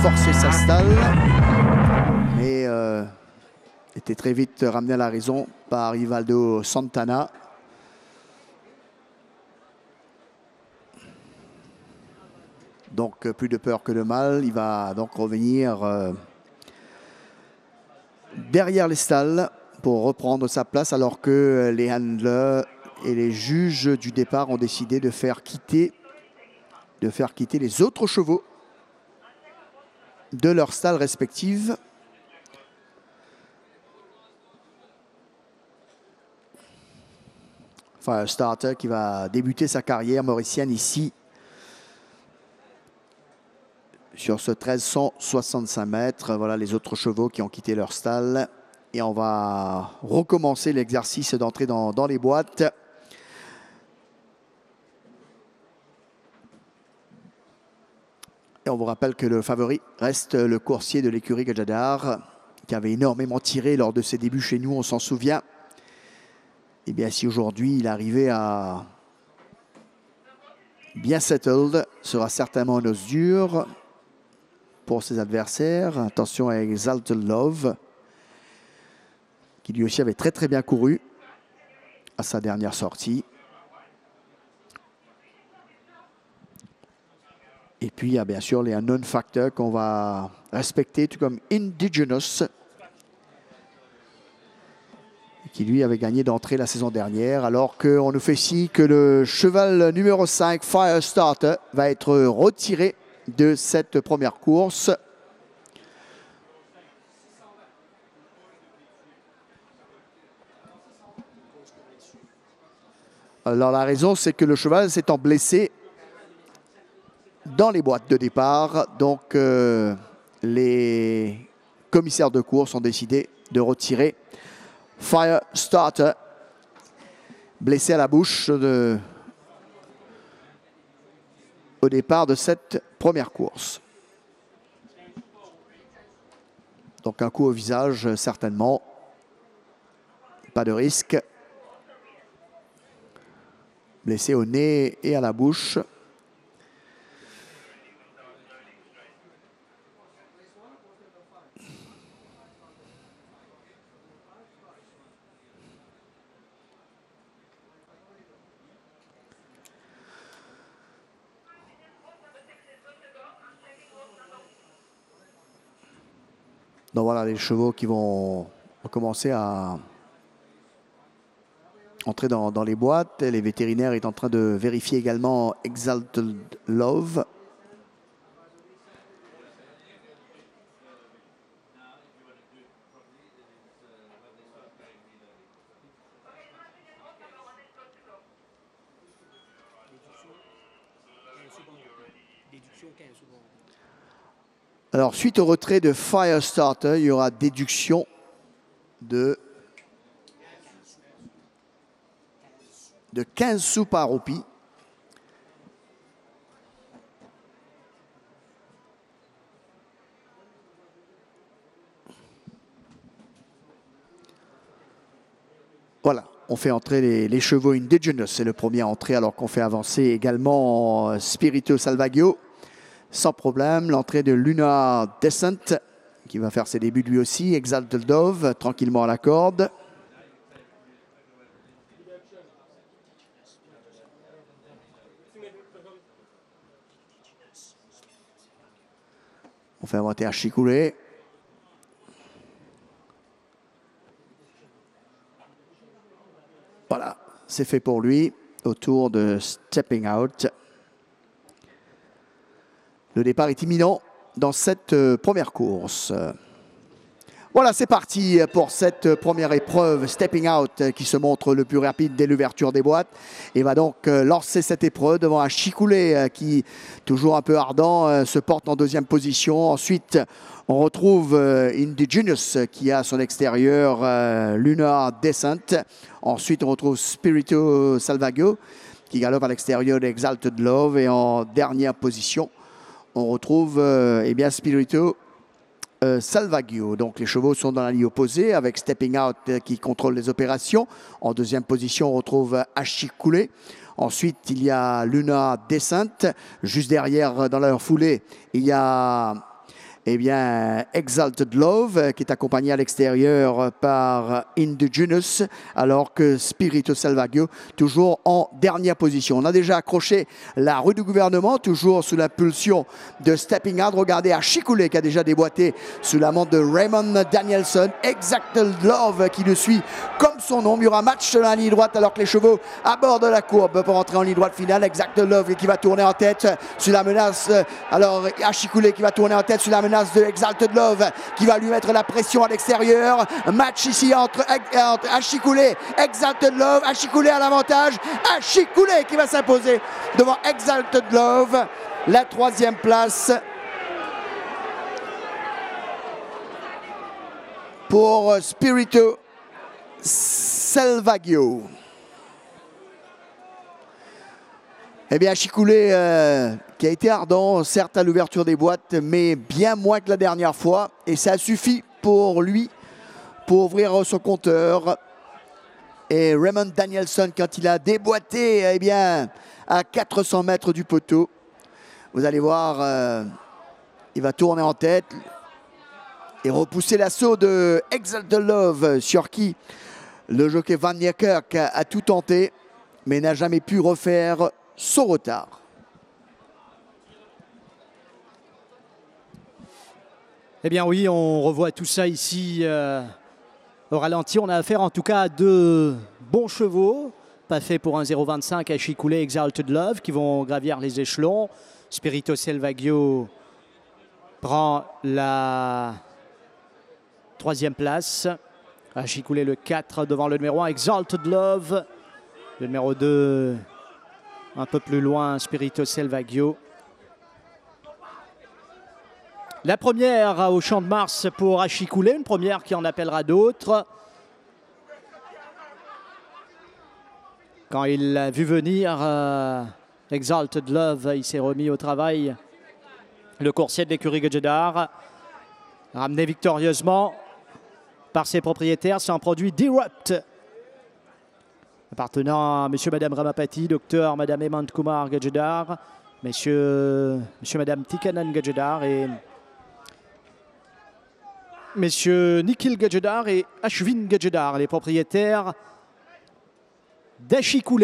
forcer sa stalle, mais était très vite ramené à la raison par Ivaldo Santana. Donc plus de peur que de mal. Il va donc revenir derrière les stalles pour reprendre sa place, alors que les handlers et les juges du départ ont décidé de faire quitter les autres chevaux de leurs stalles respectives. Firestarter qui va débuter sa carrière mauricienne ici sur ce 1365 mètres. Voilà les autres chevaux qui ont quitté leur stall. Et on va recommencer l'exercice d'entrer dans les boîtes. Et on vous rappelle que le favori reste le coursier de l'écurie Gajadhar, qui avait énormément tiré lors de ses débuts chez nous, on s'en souvient. Et bien si aujourd'hui il arrivait à bien settled, sera certainement un os dur pour ses adversaires. Attention à Exalted Love, qui lui aussi avait très bien couru à sa dernière sortie. Et puis il y a bien sûr les unknown factors qu'on va respecter, tout comme Indigenous, qui lui avait gagné d'entrée la saison dernière, alors qu'on nous fait signe que le cheval numéro 5, Firestarter, va être retiré de cette première course. Alors la raison, c'est que le cheval s'étant blessé dans les boîtes de départ, donc les commissaires de course ont décidé de retirer Firestarter, blessé à la bouche au départ de cette première course. Donc un coup au visage, certainement. Pas de risque. Blessé au nez et à la bouche. Donc voilà les chevaux qui vont commencer à entrer dans les boîtes. Les vétérinaires sont en train de vérifier également Exalted Love. Alors, suite au retrait de Firestarter, il y aura déduction de 15 sous par roupie. Voilà, on fait entrer les chevaux Indigenous. C'est le premier à entrer, alors qu'on fait avancer également Spirito Salvaggio. Sans problème, l'entrée de Lunar Descent, qui va faire ses débuts lui aussi. Exalted Dove, tranquillement à la corde. On fait inventer à Chicoulé. Voilà, c'est fait pour lui. Au tour de Stepping Out. Le départ est imminent dans cette première course. Voilà, c'est parti pour cette première épreuve. Stepping Out qui se montre le plus rapide dès l'ouverture des boîtes. Et va donc lancer cette épreuve devant un Chicoulé qui, toujours un peu ardent, se porte en deuxième position. Ensuite, on retrouve Indigenous qui a à son extérieur Lunar Descent. Ensuite, on retrouve Spirito Salvaggio qui galope à l'extérieur d'Exalted Love. Et en dernière position, on retrouve Spirito Salvaggio. Donc les chevaux sont dans la ligne opposée avec Stepping Out qui contrôle les opérations. En deuxième position, on retrouve Achicoulé. Ensuite, il y a Luna Descent. Juste derrière, dans leur foulée, il y a eh bien, Exalted Love, qui est accompagné à l'extérieur par Indigenous, alors que Spirito Selvaggio, toujours en dernière position. On a déjà accroché la rue du gouvernement, toujours sous l'impulsion de Stepping Out. Regardez Achikule qui a déjà déboîté sous la montre de Raymond Danielson. Exalted Love qui le suit comme son nom. Il y aura match sur la ligne droite alors que les chevaux abordent la courbe pour entrer en ligne droite finale. Exalted Love qui va tourner en tête sur la menace. Alors Achikule qui va tourner en tête sur la menace de Exalted Love qui va lui mettre la pression à l'extérieur. Match ici entre Achikule, Exalted Love. Achikule à l'avantage. Achikule qui va s'imposer devant Exalted Love. La troisième place pour Spirito Selvaggio. Eh bien, Achikule qui a été ardent, certes à l'ouverture des boîtes, mais bien moins que la dernière fois. Et ça suffit pour lui pour ouvrir son compteur. Et Raymond Danielson, quand il a déboîté, eh bien, à 400 mètres du poteau, vous allez voir, il va tourner en tête et repousser l'assaut de Exalted Love, sur qui le jockey Van Niekerk a tout tenté, mais n'a jamais pu refaire son retard. Eh bien oui, on revoit tout ça ici au ralenti. On a affaire en tout cas à deux bons chevaux, pas fait pour un 0,25 Achikule, Exalted Love, qui vont gravir les échelons. Spirito Selvaggio prend la troisième place. Achikule le 4 devant le numéro 1, Exalted Love. Le numéro 2, un peu plus loin, Spirito Selvaggio. La première au Champ de Mars pour Achikule, une première qui en appellera d'autres. Quand il a vu venir Exalted Love, il s'est remis au travail. Le coursier de l'écurie Gedjedar, ramené victorieusement par ses propriétaires, c'est un produit Derupt, appartenant à monsieur, madame Ramapati, docteur, madame Hemant Kumar Gedjedar, monsieur, madame Tikanan Gedjedar et messieurs Nikhil Gedjedar et Ashwin Gedjedar, les propriétaires d'Achikule.